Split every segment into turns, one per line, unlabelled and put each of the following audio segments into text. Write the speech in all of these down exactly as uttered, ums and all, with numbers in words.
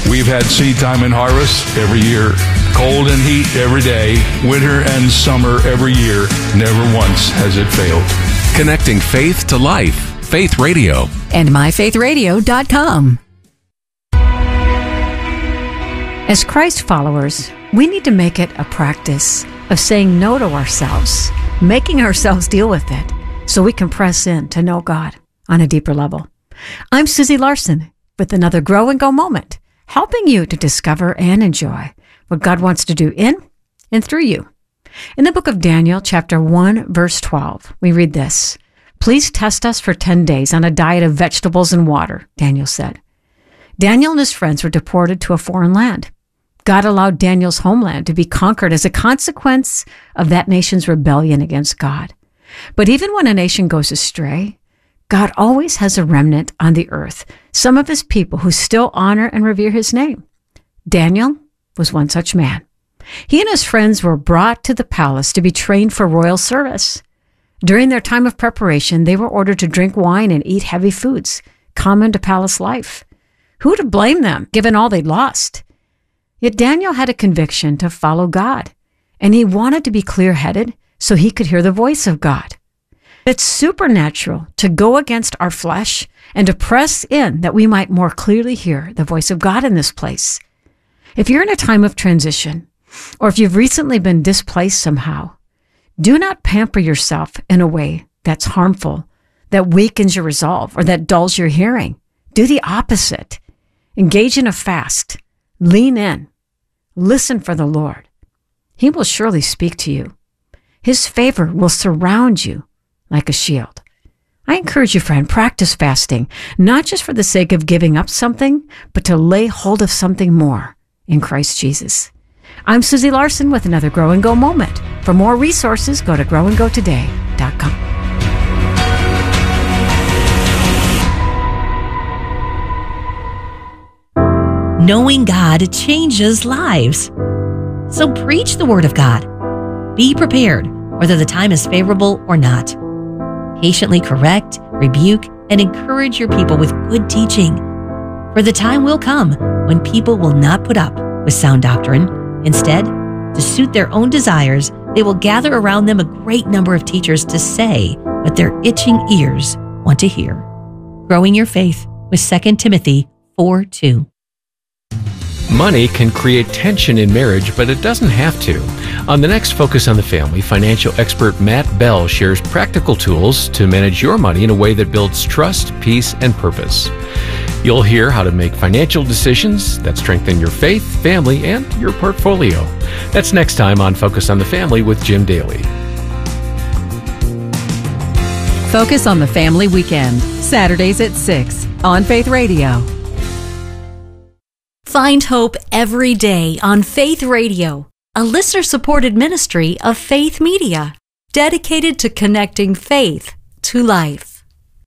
We've had seed time and harvest every year, cold and heat every day, winter and summer every year. Never once has it failed.
Connecting faith to life. Faith Radio.
And my faith radio dot com. As Christ followers, we need to make it a practice of saying no to ourselves, making ourselves deal with it so we can press in to know God on a deeper level. I'm Susie Larson with another Grow and Go moment, helping you to discover and enjoy what God wants to do in and through you. In the book of Daniel, chapter one, verse twelve, we read this: "Please test us for ten days on a diet of vegetables and water," Daniel said. Daniel and his friends were deported to a foreign land. God allowed Daniel's homeland to be conquered as a consequence of that nation's rebellion against God. But even when a nation goes astray, God always has a remnant on the earth, some of his people who still honor and revere his name. Daniel was one such man. He and his friends were brought to the palace to be trained for royal service. During their time of preparation, they were ordered to drink wine and eat heavy foods, common to palace life. Who to blame them, given all they'd lost? Yet Daniel had a conviction to follow God, and he wanted to be clear-headed so he could hear the voice of God. It's supernatural to go against our flesh and to press in that we might more clearly hear the voice of God in this place. If you're in a time of transition, or if you've recently been displaced somehow, do not pamper yourself in a way that's harmful, that weakens your resolve, or that dulls your hearing. Do the opposite. Engage in a fast. Lean in. Listen for the Lord. He will surely speak to you. His favor will surround you like a shield. I encourage you, friend, practice fasting, not just for the sake of giving up something, but to lay hold of something more in Christ Jesus. I'm Susie Larson with another Grow and Go moment. For more resources, go to grow and go today dot com.
Knowing God changes lives. So preach the Word of God. Be prepared, whether the time is favorable or not. Patiently correct, rebuke, and encourage your people with good teaching. For the time will come when people will not put up with sound doctrine. Instead, to suit their own desires, they will gather around them a great number of teachers to say what their itching ears want to hear. Growing your faith with Second Timothy four two.
Money can create tension in marriage, but it doesn't have to. On the next Focus on the Family, financial expert Matt Bell shares practical tools to manage your money in a way that builds trust, peace, and purpose. You'll hear how to make financial decisions that strengthen your faith, family, and your portfolio. That's next time on Focus on the Family with Jim Daly.
Focus on the Family Weekend, Saturdays at six on Faith Radio.
Find hope every day on Faith Radio, a listener-supported ministry of Faith Media, dedicated to connecting faith to life.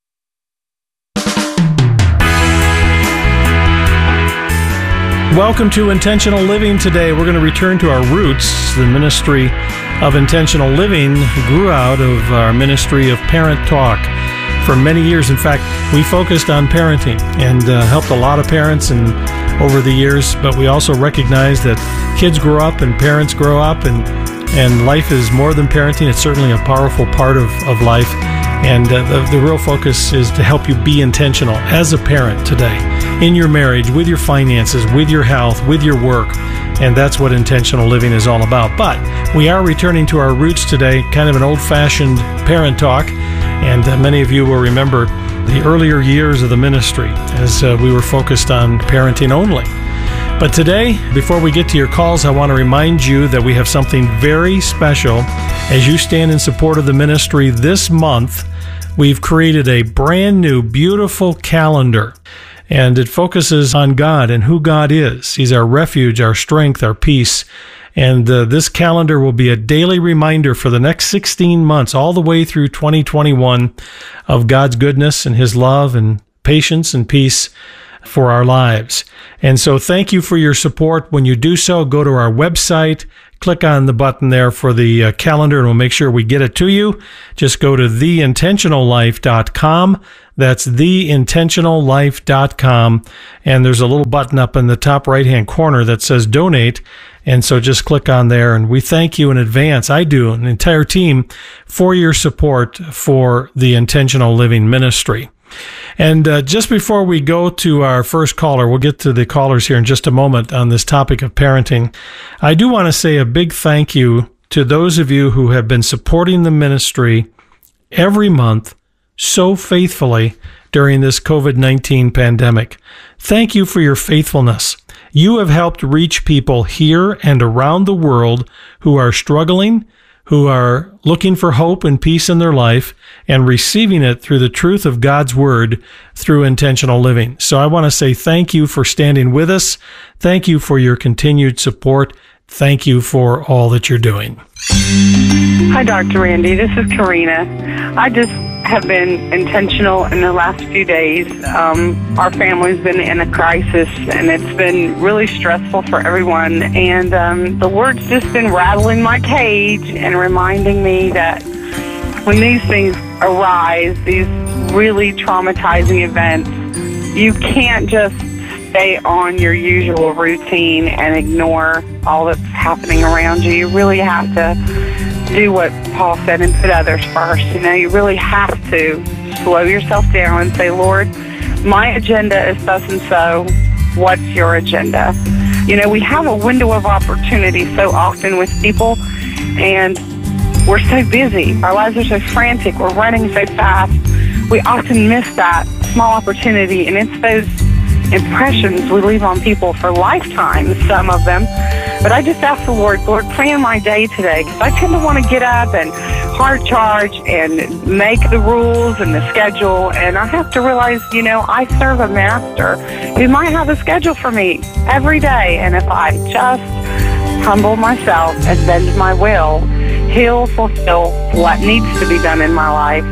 Welcome to Intentional Living. Today we're going to return to our roots. The ministry of Intentional Living grew out of our ministry of Parent Talk. For many years, in fact, we focused on parenting and uh, helped a lot of parents and over the years, but we also recognize that kids grow up and parents grow up, and and life is more than parenting. It's certainly a powerful part of, of life, and uh, the, the real focus is to help you be intentional as a parent today, in your marriage, with your finances, with your health, with your work, and that's what intentional living is all about. But we are returning to our roots today, kind of an old-fashioned parent talk, and uh, many of you will remember the earlier years of the ministry as uh, we were focused on parenting only. But today, before we get to your calls, I want to remind you that we have something very special. As you stand in support of the ministry this month, we've created a brand new, beautiful calendar. And it focuses on God and who God is. He's our refuge, our strength, our peace. And uh, this calendar will be a daily reminder for the next sixteen months, all the way through twenty twenty-one, of God's goodness and His love and patience and peace for our lives. And so thank you for your support. When you do so, go to our website, click on the button there for the uh, calendar, and we'll make sure we get it to you. Just go to the intentional life dot com. That's the intentional life dot com. And there's a little button up in the top right-hand corner that says donate. And so just click on there, and we thank you in advance. I do, an entire team, for your support for the Intentional Living Ministry. And uh, just before we go to our first caller, we'll get to the callers here in just a moment on this topic of parenting. I do want to say a big thank you to those of you who have been supporting the ministry every month so faithfully during this covid nineteen pandemic. Thank you for your faithfulness. You have helped reach people here and around the world who are struggling, who are looking for hope and peace in their life, and receiving it through the truth of God's Word through intentional living. So I want to say thank you for standing with us. Thank you for your continued support. Thank you for all that you're doing.
Hi, Doctor Randy. This is Karina. I just have been intentional in the last few days. Um, our family's been in a crisis, and it's been really stressful for everyone. And um, the Lord's just been rattling my cage and reminding me that when these things arise, these really traumatizing events, you can't just stay on your usual routine and ignore all that's happening around you. You really have to do what Paul said and put others first. You know, you really have to slow yourself down and say, Lord, my agenda is thus and so. What's your agenda? You know, we have a window of opportunity so often with people, and we're so busy. Our lives are so frantic. We're running so fast. We often miss that small opportunity, and it's those impressions we leave on people for lifetimes, some of them. But I just ask the Lord, Lord, plan my day today, because I tend to want to get up and hard charge and make the rules and the schedule, and I have to realize, you know, I serve a master who might have a schedule for me every day, and if I just humble myself and bend my will, He'll fulfill what needs to be done in my life.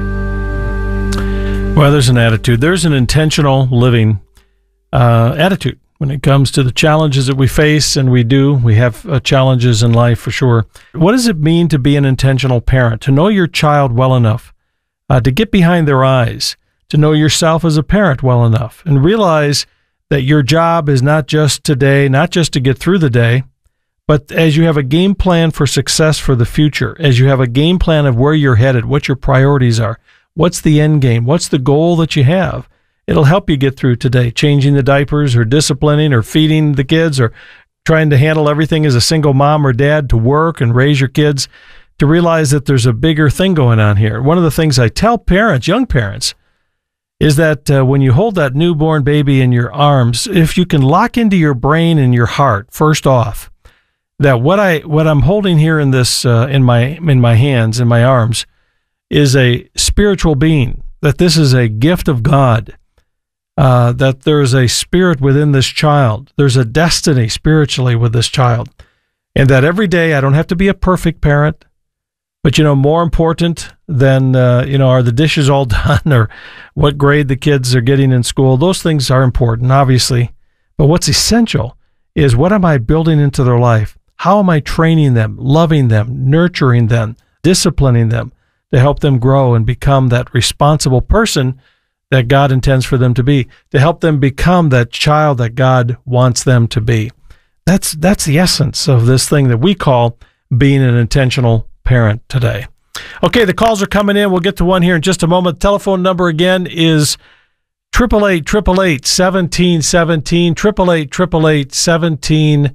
Well, there's an attitude. There's an intentional living uh, attitude when it comes to the challenges that we face, and we do. We have uh, challenges in life for sure. What does it mean to be an intentional parent? To know your child well enough, uh, to get behind their eyes, to know yourself as a parent well enough, and realize that your job is not just today, not just to get through the day, but as you have a game plan for success for the future, as you have a game plan of where you're headed, what your priorities are, what's the end game, what's the goal that you have, it'll help you get through today, changing the diapers or disciplining or feeding the kids or trying to handle everything as a single mom or dad, to work and raise your kids, to realize that there's a bigger thing going on here. One of the things I tell parents, young parents, is that uh, when you hold that newborn baby in your arms, if you can lock into your brain and your heart, first off, that what I what I'm holding here in this uh, in my in my hands, in my arms, is a spiritual being, that this is a gift of God, uh, that there is a spirit within this child. There's a destiny spiritually with this child. And that every day I don't have to be a perfect parent, but, you know, more important than, uh, you know, are the dishes all done or what grade the kids are getting in school? Those things are important, obviously. But what's essential is, what am I building into their life? How am I training them, loving them, nurturing them, disciplining them, to help them grow and become that responsible person that God intends for them to be, to help them become that child that God wants them to be? That's that's the essence of this thing that we call being an intentional parent today. Okay, the calls are coming in. We'll get to one here in just a moment. The telephone number again is eight eight eight, eight eight eight, one seven one seven, eight eight eight, eight eight, one seven one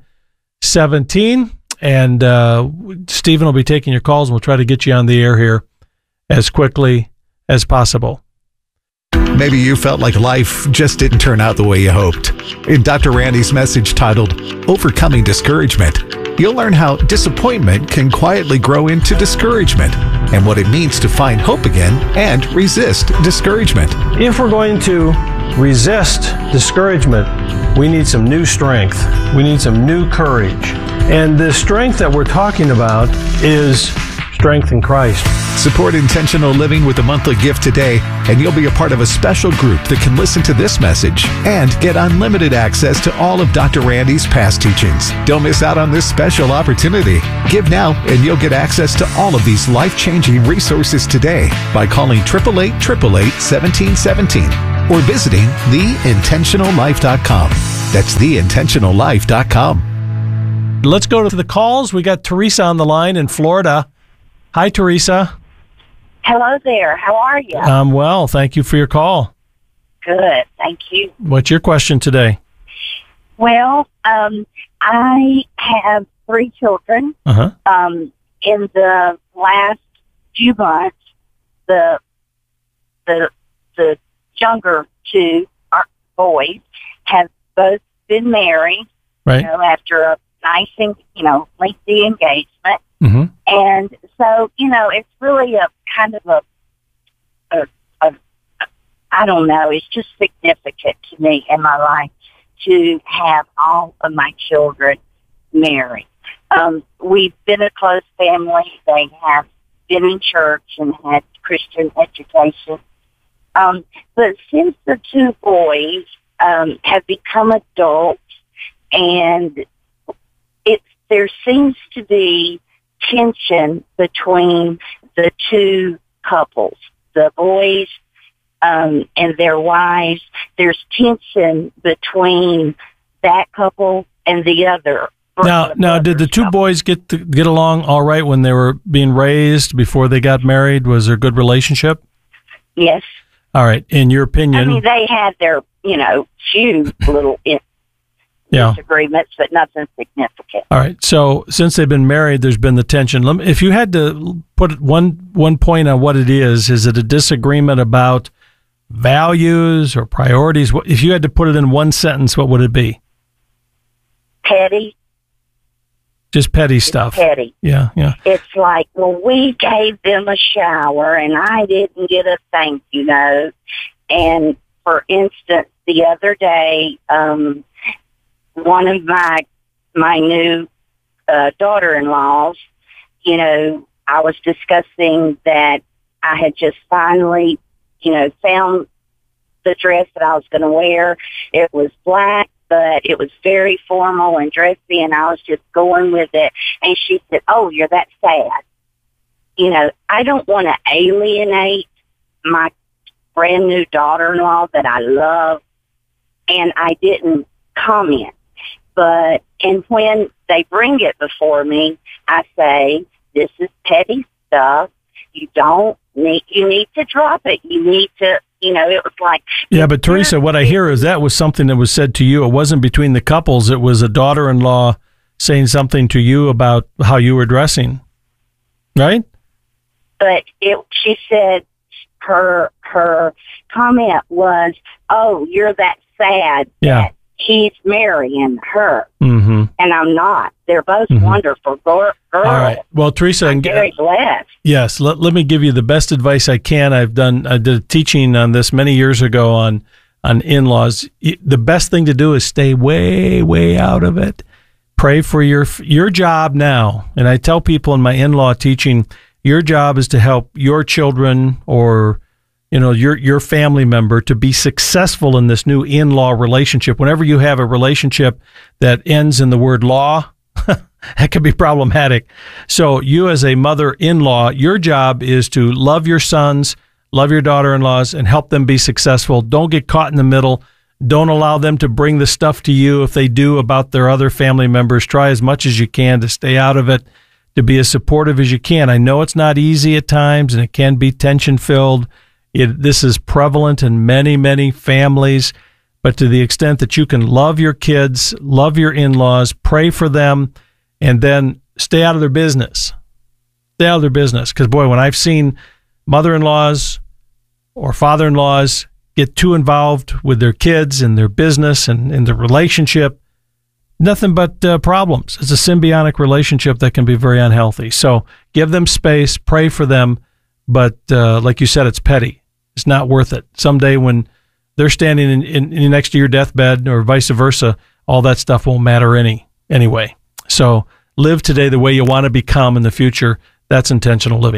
seven. And uh, Stephen will be taking your calls, and we'll try to get you on the air here as quickly as possible.
Maybe you felt like life just didn't turn out the way you hoped. In Doctor Randy's message titled Overcoming Discouragement, you'll learn how disappointment can quietly grow into discouragement, and what it means to find hope again and resist discouragement.
If we're going to resist discouragement, we need some new strength. We need some new courage. And the strength that we're talking about is strength in Christ.
Support Intentional Living with a monthly gift today, and you'll be a part of a special group that can listen to this message and get unlimited access to all of Doctor Randy's past teachings. Don't miss out on this special opportunity. Give now, and you'll get access to all of these life-changing resources today by calling eight eight eight, eight eight eight, one seven one seven or visiting the intentional life dot com. That's the intentional life dot com.
Let's go to the calls. We got Teresa on the line in Florida. Hi, Teresa.
Hello there. How are you?
I'm well. Thank you for your call.
Good. Thank you.
What's your question today?
Well, um, I have three children.
Uh-huh.
Um, in the last few months, the the the younger two our boys have both been married.
Right.
You know, after a nice and you know lengthy engagement.
Mm-hmm.
And so, you know, it's really a kind of a, a, a, I don't know, it's just significant to me in my life to have all of my children married. Um, we've been a close family. They have been in church and had Christian education. Um, but since the two boys um, have become adults, and it there seems to be tension between the two couples, the boys um, and their wives. There's tension between that couple and the other.
Now, now, did the two couple. boys get to get along all right when they were being raised before they got married? Was there a good relationship?
Yes.
All right. In your opinion,
I mean, they had their, you know, few little in-
yeah.
disagreements, but nothing significant.
All right. So since they've been married, there's been the tension. Let me, if you had to put one one point on what it is, is it a disagreement about values or priorities? If you had to put it in one sentence, what would it be?
Petty.
Just petty stuff.
Petty.
Yeah, yeah.
It's like, well, we gave them a shower, and I didn't get a thank you note. And for instance, the other day, um, one of my my new uh, daughter-in-laws, you know, I was discussing that I had just finally, you know, found the dress that I was going to wear. It was black, but it was very formal and dressy, and I was just going with it. And she said, "Oh, you're that sad." You know, I don't want to alienate my brand new daughter-in-law that I love, and I didn't comment. But, and when they bring it before me, I say, this is petty stuff. You don't need, you need to drop it. You need to, you know, it was like.
Yeah, but Teresa, what I hear is that was something that was said to you. It wasn't between the couples. It was a daughter-in-law saying something to you about how you were dressing, right?
But it, she said her, her comment was, oh, you're that sad.
Yeah.
That he's marrying her,
mm-hmm.
and I'm not. They're both
mm-hmm.
wonderful girls.
All right. Well, Teresa,
I'm very blessed.
Yes. Let, let me give you the best advice I can. I've done. I did a teaching on this many years ago on on in-laws. The best thing to do is stay way, way out of it. Pray for your your job now. And I tell people in my in-law teaching, your job is to help your children or you know, your your family member to be successful in this new in-law relationship. Whenever you have a relationship that ends in the word law, that can be problematic. So you as a mother-in-law, your job is to love your sons, love your daughter-in-laws, and help them be successful. Don't get caught in the middle. Don't allow them to bring the stuff to you if they do about their other family members. Try as much as you can to stay out of it, to be as supportive as you can. I know it's not easy at times, and it can be tension-filled. It, this is prevalent in many, many families, but to the extent that you can love your kids, love your in-laws, pray for them, and then stay out of their business. Stay out of their business. Because, boy, when I've seen mother-in-laws or father-in-laws get too involved with their kids and their business and, and their relationship, nothing but uh, problems. It's a symbiotic relationship that can be very unhealthy. So give them space, pray for them, but uh, like you said, it's petty. It's not worth it. Someday when they're standing in, in, in next to your deathbed or vice versa, all that stuff won't matter any anyway. So live today the way you want to become in the future. That's intentional living.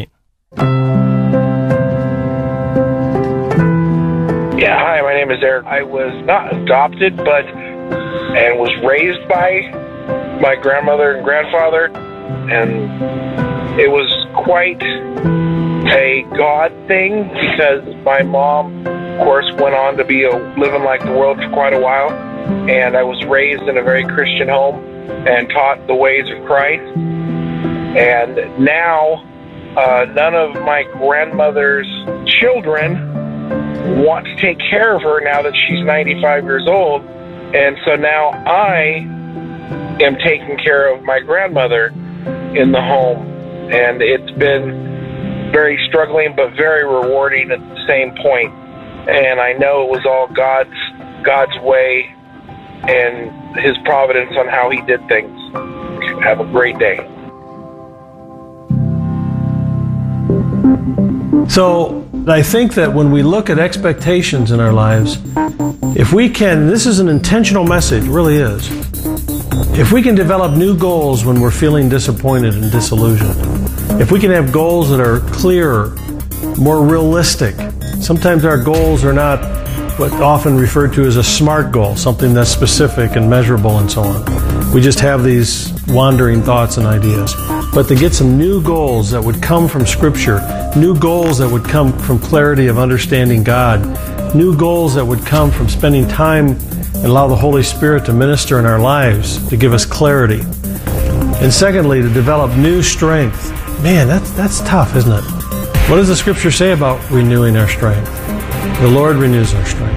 Yeah, hi, my name is Eric. I was not adopted, but and was raised by my grandmother and grandfather, and it was quite a God thing because my mom, of course, went on to be a, living like the world for quite a while, and I was raised in a very Christian home and taught the ways of Christ. And now, uh, none of my grandmother's children want to take care of her now that she's ninety-five years old, and so now I am taking care of my grandmother in the home, and it's been very struggling but very rewarding at the same point. And I know it was all God's God's way and His providence on how He did things. Have a great day.
So I think that when we look at expectations in our lives, if we can, this is an intentional message, it really is. If we can develop new goals when we're feeling disappointed and disillusioned, if we can have goals that are clearer, more realistic, sometimes our goals are not what often referred to as a SMART goal, something that's specific and measurable and so on. We just have these wandering thoughts and ideas. But to get some new goals that would come from Scripture, new goals that would come from clarity of understanding God, new goals that would come from spending time and allow the Holy Spirit to minister in our lives to give us clarity. And secondly, to develop new strength. Man, that's, that's tough, isn't it? What does the Scripture say about renewing our strength? The Lord renews our strength.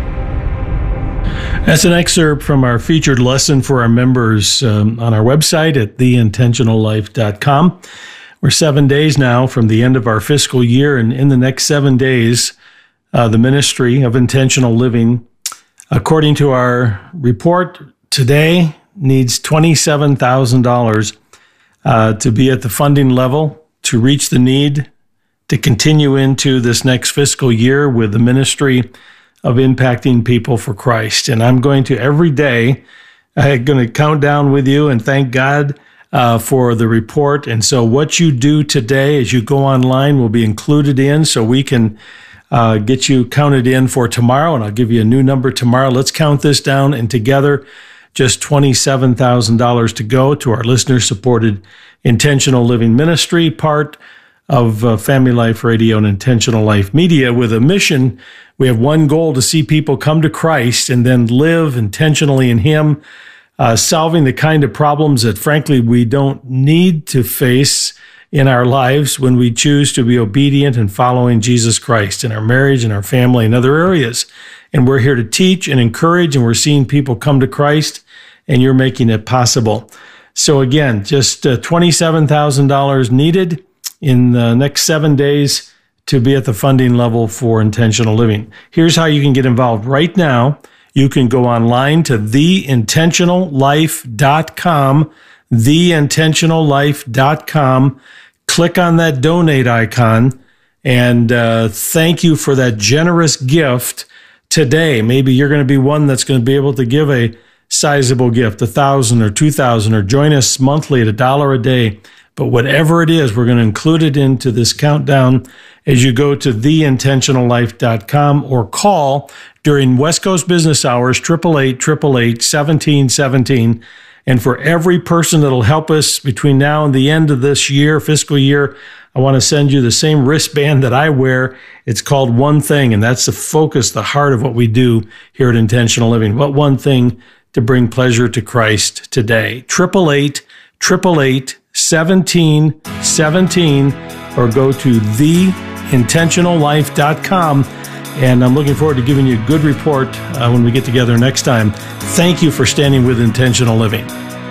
That's an excerpt from our featured lesson for our members um, on our website at the intentional life dot com. We're seven days now from the end of our fiscal year, and in the next seven days, uh, the Ministry of Intentional Living, according to our report today, needs twenty-seven thousand dollars uh, to be at the funding level to reach the need to continue into this next fiscal year with the ministry of impacting people for Christ. And I'm going to every day, I'm going to count down with you and thank God uh, for the report. And so what you do today as you go online will be included in, so we can uh, get you counted in for tomorrow. And I'll give you a new number tomorrow. Let's count this down, and together, just twenty-seven thousand dollars to go to our listener-supported Intentional Living Ministry, part of uh, Family Life Radio and Intentional Life Media, with a mission. We have one goal: to see people come to Christ and then live intentionally in Him, uh, solving the kind of problems that, frankly, we don't need to face in our lives when we choose to be obedient and following Jesus Christ in our marriage and our family and other areas. And we're here to teach and encourage, and we're seeing people come to Christ, and you're making it possible. So again, just uh, twenty-seven thousand dollars needed in the next seven days to be at the funding level for intentional living. Here's how you can get involved right now. You can go online to the intentional life dot com, the intentional life dot com, click on that donate icon, and uh, thank you for that generous gift today. Maybe you're going to be one that's going to be able to give a sizable gift, a thousand or two thousand, or join us monthly at a dollar a day. But whatever it is, we're going to include it into this countdown as you go to the intentional life dot com or call during West Coast business hours, eight eight eight, eight eight eight, one seven one seven. And for every person that'll help us between now and the end of this year, fiscal year, I want to send you the same wristband that I wear. It's called One Thing, and that's the focus, the heart of what we do here at Intentional Living. What one thing to bring pleasure to Christ today? eight eight eight, eight eight eight, seventeen seventeen, or go to the intentional life dot com. And I'm looking forward to giving you a good report uh, when we get together next time. Thank you for standing with Intentional Living.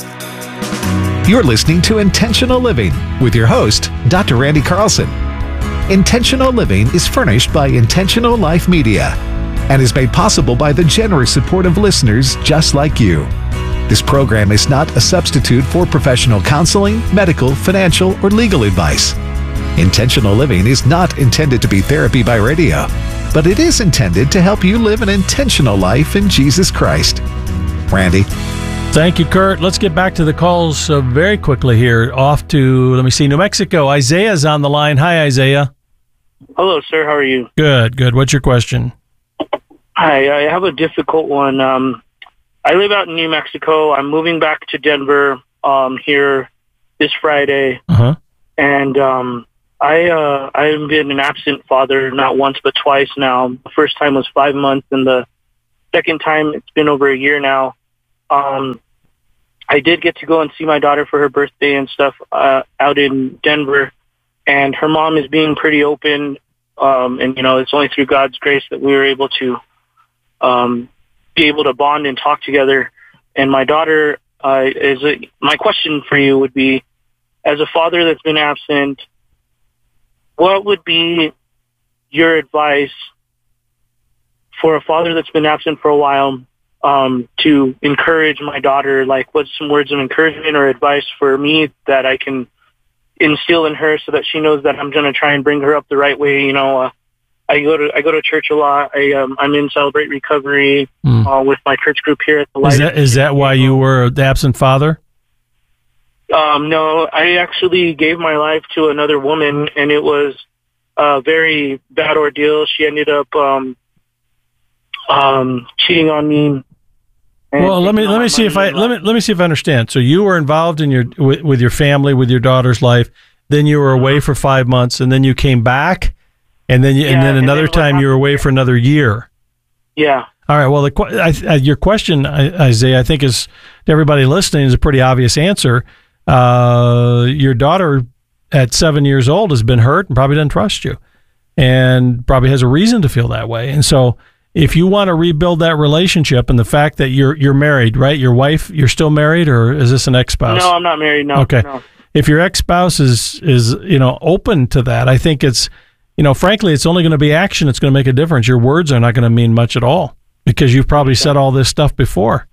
You're listening to Intentional Living with your host, Doctor Randy Carlson. Intentional Living is furnished by Intentional Life Media and is made possible by the generous support of listeners just like you. This program is not a substitute for professional counseling, medical, financial, or legal advice. Intentional Living is not intended to be therapy by radio, but it is intended to help you live an intentional life in Jesus Christ. Randy?
Thank you, Kurt. Let's get back to the calls uh, very quickly here. Off to, let me see, New Mexico. Isaiah's on the line. Hi, Isaiah.
Hello, sir. How are you?
Good, good. What's your question?
Hi, I have a difficult one. Um, I live out in New Mexico. I'm moving back to Denver um, here this Friday.
Uh-huh.
And um, I, uh, I've been an absent father not once but twice now. The first time was five months, and the second time it's been over a year now. Um, I did get to go and see my daughter for her birthday and stuff uh, out in Denver, and her mom is being pretty open, um, and, you know, it's only through God's grace that we were able to um, be able to bond and talk together. And my daughter, uh, is a, my question for you would be, as a father that's been absent, what would be your advice for a father that's been absent for a while um, to encourage my daughter? Like, what's some words of encouragement or advice for me that I can instill in her so that she knows that I'm going to try and bring her up the right way? You know, uh, I go to I go to church a lot. I um, I'm in Celebrate Recovery mm. uh, with my church group here at the Light.
Is that is that why you were the absent father?
Um, no, I actually gave my life to another woman, and it was a very bad ordeal. She ended up um, um, cheating on me.
Well, let me let me see if I let me let me see if I understand. So you were involved in your with, with your family, with your daughter's life. Then you were away for five months, and then you came back, and then you,
Yeah,
and then
and
another
then what
time you were away for another year.
Yeah.
All right. Well, the que- I, I, your question, I- Isaiah, I think is to everybody listening is a pretty obvious answer. Uh, your daughter at seven years old has been hurt and probably doesn't trust you, and probably has a reason to feel that way. And so, if you want to rebuild that relationship, and the fact that you're you're married, right? Your wife, you're still married, or is this an ex-spouse?
No, I'm not married. No.
Okay.
No.
If your ex-spouse is is you know open to that, I think it's you know frankly, it's only going to be action that's going to make a difference. Your words are not going to mean much at all because you've probably said all this stuff before.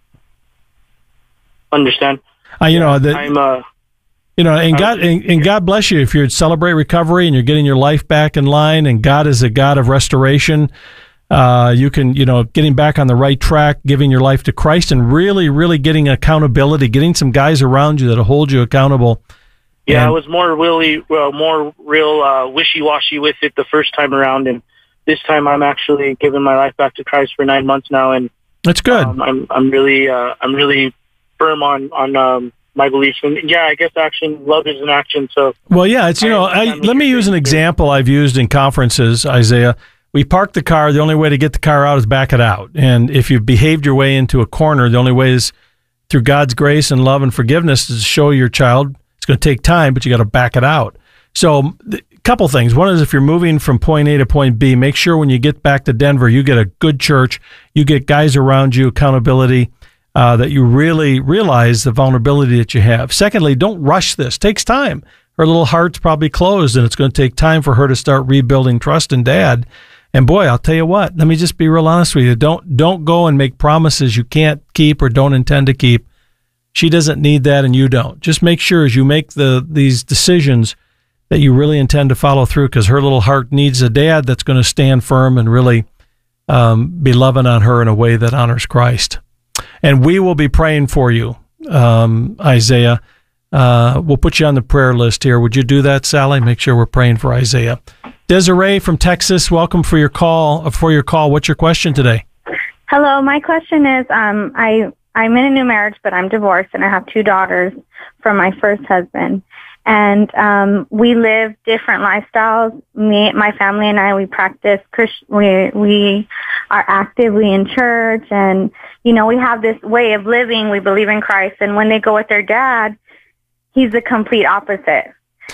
Understand.
Uh, you know that.
I'm uh.
You know, and God and, and God bless you if you're at Celebrate Recovery and you're getting your life back in line, and God is a God of restoration. Uh, you can, you know, getting back on the right track, giving your life to Christ, and really, really getting accountability, getting some guys around you that'll hold you accountable.
Yeah,
and,
I was more really, well, more real uh, wishy-washy with it the first time around, and this time I'm actually giving my life back to Christ for nine months now, and
that's good.
Um, I'm, I'm really, uh, I'm really firm on on um, my beliefs, and yeah, I guess action, love is an action. So,
well, yeah, it's you know, I, let me use an example I've used in conferences, Isaiah. We park the car. The only way to get the car out is back it out. And if you've behaved your way into a corner, the only way is through God's grace and love and forgiveness is to show your child. It's going to take time, but you got to back it out. So a couple things. One is if you're moving from point A to point B, make sure when you get back to Denver, you get a good church, you get guys around you, accountability, uh, that you really realize the vulnerability that you have. Secondly, don't rush this. It takes time. Her little heart's probably closed, and it's going to take time for her to start rebuilding trust in Dad. And boy, I'll tell you what, let me just be real honest with you. Don't don't go and make promises you can't keep or don't intend to keep. She doesn't need that, and you don't. Just make sure as you make the these decisions that you really intend to follow through, because her little heart needs a dad that's going to stand firm and really um, be loving on her in a way that honors Christ. And we will be praying for you, um, Isaiah. Uh, we'll put you on the prayer list here. Would you do that, Sally? Make sure we're praying for Isaiah. Desiree from Texas, welcome for your call. For your call, what's your question today?
Hello, my question is, um, I I'm in a new marriage, but I'm divorced, and I have two daughters from my first husband, and um, we live different lifestyles. Me, my family, and I, we practice Christ. We we are actively in church, and you know, we have this way of living. We believe in Christ, and when they go with their dad, he's the complete opposite.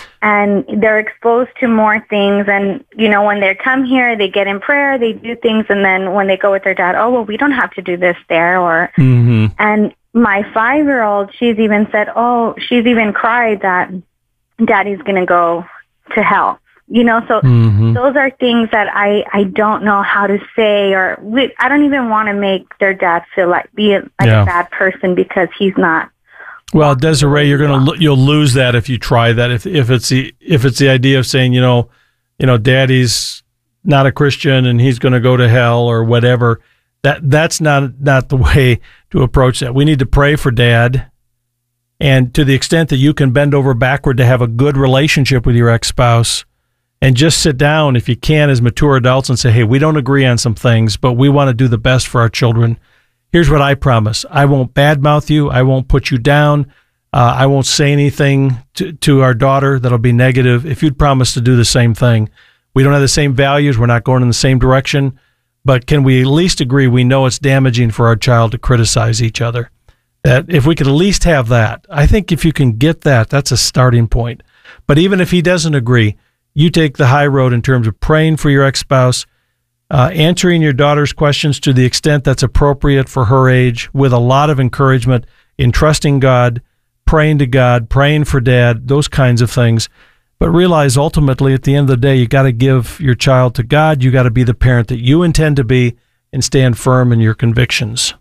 And they're exposed to more things. And, you know, when they come here, they get in prayer, they do things. And then when they go with their dad, oh, well, we don't have to do this there. Or,
mm-hmm.
And my five-year-old, she's even said, oh, she's even cried that daddy's going to go to hell. You know, so
mm-hmm.
those are things that I, I don't know how to say, or we, I don't even want to make their dad feel like, be like
yeah.
a bad person because he's not.
Well, Desiree, you're gonna you'll lose that if you try that. If if it's the if it's the idea of saying, you know, you know, Daddy's not a Christian and he's going to go to hell or whatever, That that's not not the way to approach that. We need to pray for dad, and to the extent that you can bend over backward to have a good relationship with your ex-spouse, and just sit down if you can as mature adults and say, hey, we don't agree on some things, but we want to do the best for our children. Here's what I promise. I won't badmouth you. I won't put you down. Uh, I won't say anything to, to our daughter that'll be negative. If you'd promise to do the same thing. We don't have the same values. We're not going in the same direction. But can we at least agree we know it's damaging for our child to criticize each other? That if we could at least have that, I think if you can get that, that's a starting point. But even if he doesn't agree, you take the high road in terms of praying for your ex-spouse, uh, answering your daughter's questions to the extent that's appropriate for her age, with a lot of encouragement in trusting God, praying to God, praying for dad, those kinds of things. But realize ultimately at the end of the day, you got to give your child to God. You got to be the parent that you intend to be and stand firm in your convictions.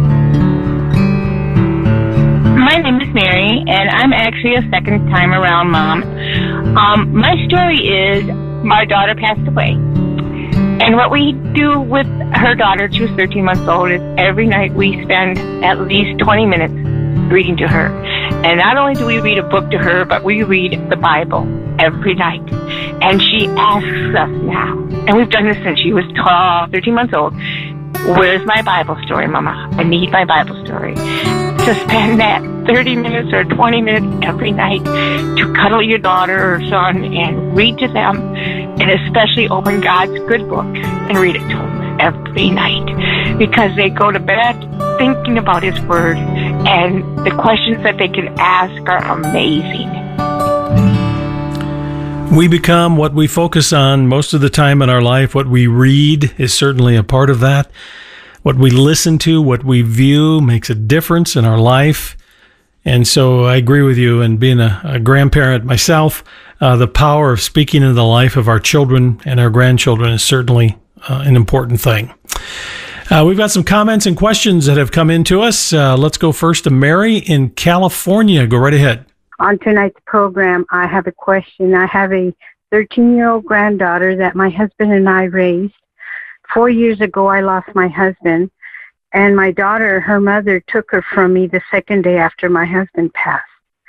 My name is Mary, and I'm actually a second time around mom. Um, my story is my daughter passed away. And what we do with her daughter, she was thirteen months old, is every night we spend at least twenty minutes reading to her. And not only do we read a book to her, but we read the Bible every night. And she asks us now, and we've done this since she was twelve, thirteen months old, where's my Bible story, Mama? I need my Bible story. To spend that thirty minutes or twenty minutes every night to cuddle your daughter or son and read to them, and especially open God's good book and read it to them every night, because they go to bed thinking about His Word, and the questions that they can ask are amazing.
We become what we focus on most of the time in our life. What we read is certainly a part of that. What we listen to, what we view makes a difference in our life. And so I agree with you. And being a, a grandparent myself, uh, the power of speaking into the life of our children and our grandchildren is certainly uh, an important thing. Uh, we've got some comments and questions that have come in to us. Uh, let's go first to Mary in California. Go right ahead.
On tonight's program, I have a question. I have a thirteen-year-old granddaughter that my husband and I raised. Four years ago, I lost my husband, and my daughter, her mother, took her from me the second day after my husband passed.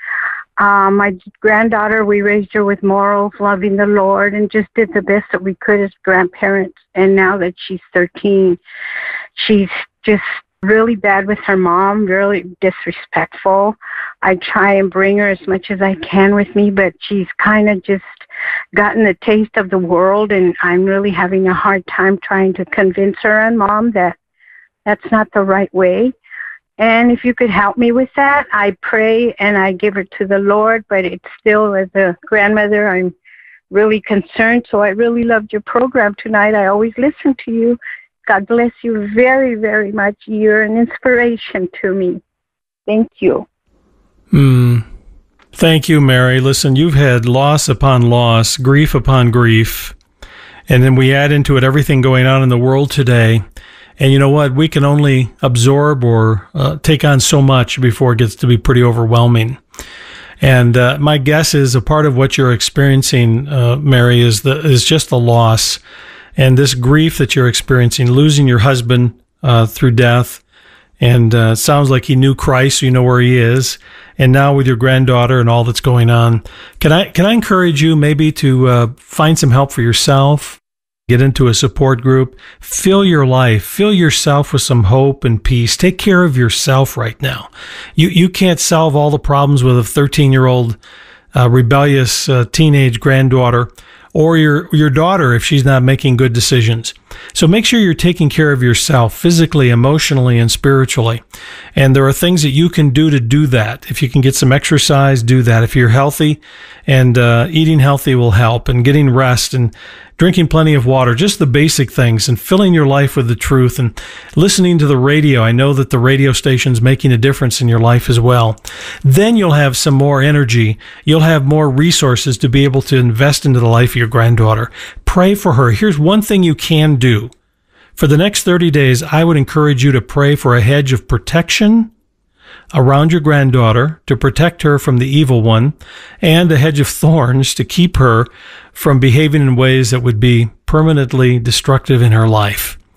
Uh, my granddaughter, we raised her with morals, loving the Lord, and just did the best that we could as grandparents. And now that she's thirteen, she's just really bad with her mom, really disrespectful. I try and bring her as much as I can with me, but she's kind of just gotten a taste of the world, and I'm really having a hard time trying to convince her and Mom that that's not the right way. And if you could help me with that, I pray and I give her to the Lord, but it's still, as a grandmother, I'm really concerned. So I really loved your program tonight. I always listen to you. God bless you very, very much. You're an inspiration to me. Thank you.
Hmm. Thank you, Mary. Listen, you've had loss upon loss, grief upon grief, and then we add into it everything going on in the world today. And you know what? We can only absorb or uh, take on so much before it gets to be pretty overwhelming. And uh, my guess is a part of what you're experiencing, uh, Mary, is the is just the loss and this grief that you're experiencing, losing your husband uh, through death. And uh, it sounds like he knew Christ, so you know where he is. And now with your granddaughter and all that's going on, can I can I encourage you maybe to uh, find some help for yourself, get into a support group, fill your life, fill yourself with some hope and peace. Take care of yourself right now. You you can't solve all the problems with a thirteen-year-old uh, rebellious uh, teenage granddaughter, or your your daughter if she's not making good decisions. So make sure you're taking care of yourself physically, emotionally, and spiritually. And there are things that you can do to do that. If you can get some exercise, do that. If you're healthy, and uh, eating healthy will help, and getting rest, and drinking plenty of water, just the basic things, and filling your life with the truth, and listening to the radio. I know that the radio station's making a difference in your life as well. Then you'll have some more energy. You'll have more resources to be able to invest into the life of your granddaughter. Pray for her. Here's one thing you can do. For the next thirty days, I would encourage you to pray for a hedge of protection around your granddaughter to protect her from the evil one, and a hedge of thorns to keep her from behaving in ways that would be permanently destructive in her life.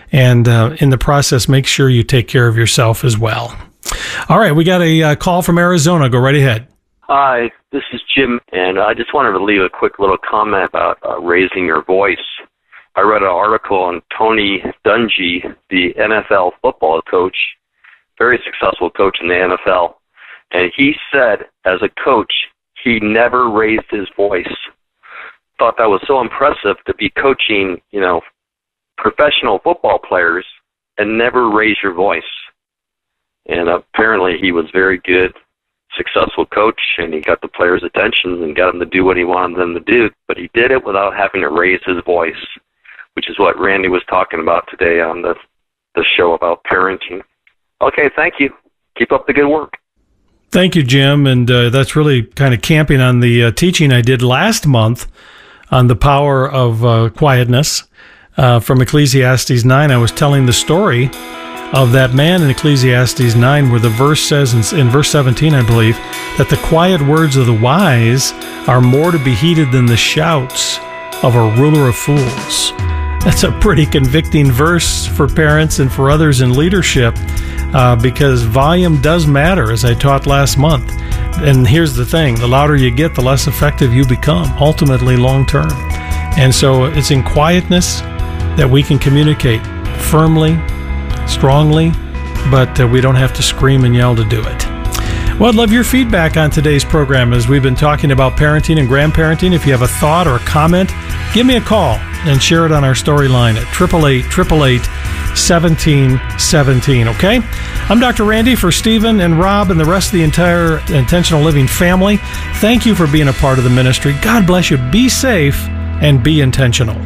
And uh, in the process, make sure you take care of yourself as well. All right, we got a uh, call from Arizona. Go right ahead.
Hi, this is Jim, and I just wanted to leave a quick little comment about uh, raising your voice. I read an article on Tony Dungy, the N F L football coach, very successful coach in the N F L, and he said, as a coach, he never raised his voice. Thought that was so impressive to be coaching, you know, professional football players and never raise your voice. And apparently he was very good, successful coach, and he got the players' attention and got them to do what he wanted them to do, but he did it without having to raise his voice, which is what Randy was talking about today on the, the show about parenting. Okay, thank you. Keep up the good work.
Thank you, Jim. And uh, that's really kind of camping on the uh, teaching I did last month on the power of uh, quietness uh, from Ecclesiastes nine. I was telling the story of that man in Ecclesiastes nine, where the verse says in, in verse seventeen, I believe, that the quiet words of the wise are more to be heeded than the shouts of a ruler of fools. That's a pretty convicting verse for parents and for others in leadership, uh, because volume does matter, as I taught last month. And here's the thing, the louder you get, the less effective you become, ultimately long term. And so it's in quietness that we can communicate firmly, strongly, but uh, we don't have to scream and yell to do it. Well, I'd love your feedback on today's program as we've been talking about parenting and grandparenting. If you have a thought or a comment, give me a call and share it on our storyline at eight eight eight, eight eight eight, one seven one seven, okay? I'm Doctor Randy for Stephen and Rob and the rest of the entire Intentional Living family. Thank you for being a part of the ministry. God bless you. Be safe and be intentional.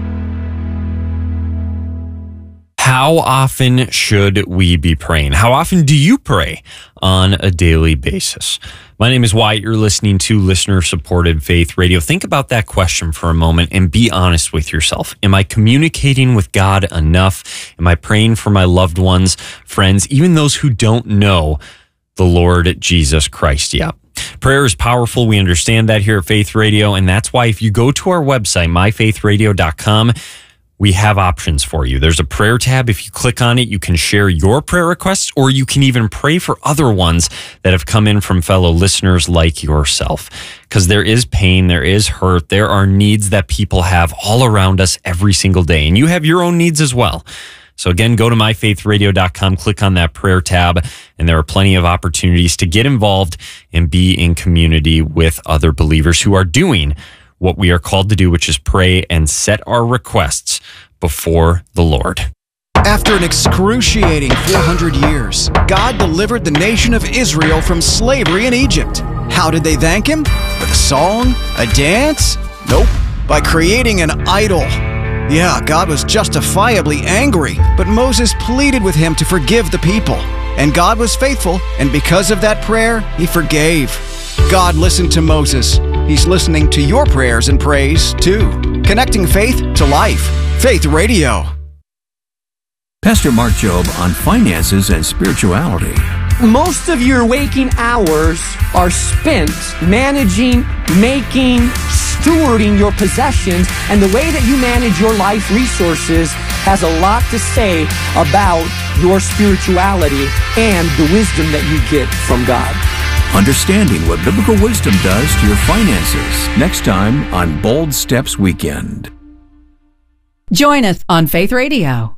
How often should we be praying? How often do you pray on a daily basis? My name is Wyatt. You're listening to listener-supported Faith Radio. Think about that question for a moment and be honest with yourself. Am I communicating with God enough? Am I praying for my loved ones, friends, even those who don't know the Lord Jesus Christ yet? Prayer is powerful. We understand that here at Faith Radio, and that's why if you go to our website, my faith radio dot com, we have options for you. There's a prayer tab. If you click on it, you can share your prayer requests, or you can even pray for other ones that have come in from fellow listeners like yourself. Because there is pain, there is hurt, there are needs that people have all around us every single day. And you have your own needs as well. So again, go to my faith radio dot com, click on that prayer tab, and there are plenty of opportunities to get involved and be in community with other believers who are doing what we are called to do, which is pray and set our requests before the Lord.
After an excruciating four hundred years, God delivered the nation of Israel from slavery in Egypt. How did they thank Him? With a song? A dance? Nope. By creating an idol. Yeah, God was justifiably angry, but Moses pleaded with Him to forgive the people. And God was faithful, and because of that prayer, He forgave. God listened to Moses. He's listening to your prayers and praise, too. Connecting faith to life. Faith Radio.
Pastor Mark Jobe on finances and spirituality.
Most of your waking hours are spent managing, making, stewarding your possessions, and the way that you manage your life resources has a lot to say about your spirituality and the wisdom that you get from God.
Understanding what biblical wisdom does to your finances. Next time on Bold Steps Weekend.
Join us on Faith Radio.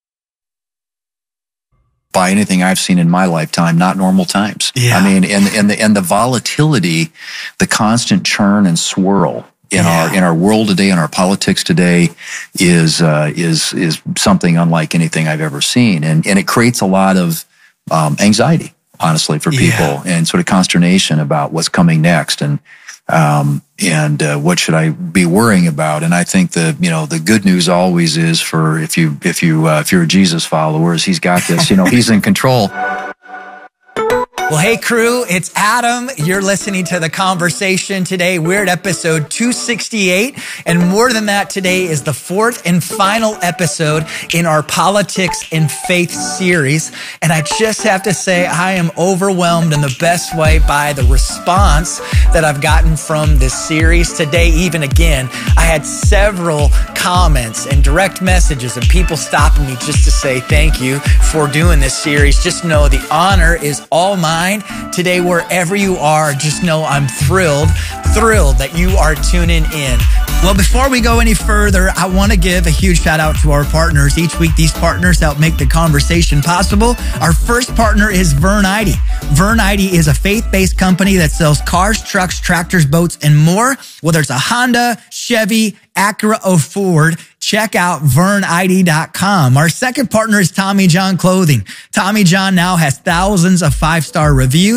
By anything I've seen in my lifetime, not normal times. Yeah. I mean, and, and, the, and the volatility, the constant churn and swirl in yeah. our in our world today, in our politics today, is uh, is is something unlike anything I've ever seen. And, and it creates a lot of um, anxiety, honestly, for people, yeah. and sort of consternation about what's coming next, and um, and uh, what should I be worrying about? And I think the you know the good news always is for if you if you uh, if you're a Jesus follower, is He's got this. You know, He's in control.
Well, hey crew, it's Adam. You're listening to The Conversation today. We're at episode two sixty-eight. And more than that, today is the fourth and final episode in our Politics and Faith series. And I just have to say, I am overwhelmed in the best way by the response that I've gotten from this series today. Even again, I had several comments and direct messages and people stopping me just to say thank you for doing this series. Just know the honor is all mine. Today, wherever you are, just know I'm thrilled, thrilled that you are tuning in. Well, before we go any further, I want to give a huge shout out to our partners. Each week, these partners help make the conversation possible. Our first partner is Vern I D. Vern I D is a faith-based company that sells cars, trucks, tractors, boats, and more. Whether it's a Honda, Chevy, Acura, or Ford, check out vern I D dot com. Our second partner is Tommy John Clothing. Tommy John now has thousands of five-star reviews.